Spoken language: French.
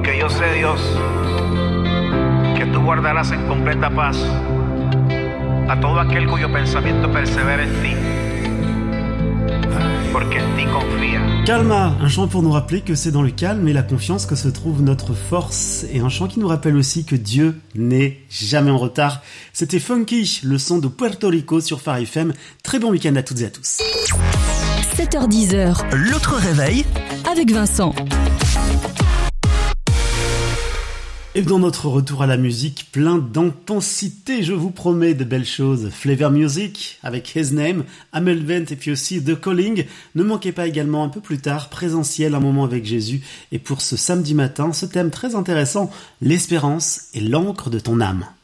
Porque yo sé, Dios, que tú guardarás en completa paz a todo aquel cuyo pensamiento persevera en ti, porque en ti confía. Calma, un chant pour nous rappeler que c'est dans le calme et la confiance que se trouve notre force, et un chant qui nous rappelle aussi que Dieu n'est jamais en retard. C'était Funky, le son de Puerto Rico sur Phare FM. Très bon week-end à toutes et à tous. 7h-10h, L'autre réveil avec Vincent. Et dans notre retour à la musique, plein d'intensité, je vous promets de belles choses. Flavor Music, avec His Name, Amel Vent et puis aussi The Calling. Ne manquez pas également un peu plus tard, Présentiel, un moment avec Jésus. Et pour ce samedi matin, ce thème très intéressant, l'espérance et l'encre de ton âme.